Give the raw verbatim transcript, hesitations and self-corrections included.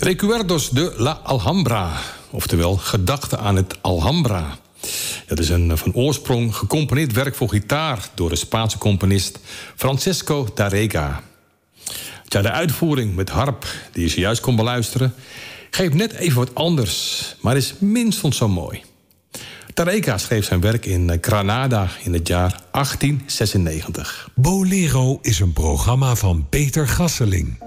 Recuerdos de la Alhambra, oftewel Gedachten aan het Alhambra. Dat is een van oorsprong gecomponeerd werk voor gitaar door de Spaanse componist Francisco Tárrega. Ja, de uitvoering met harp die je zojuist kon beluisteren geeft net even wat anders, maar is minstens zo mooi. Tárrega schreef zijn werk in Granada in het jaar achttien zesennegentig. Bolero is een programma van Peter Gasseling.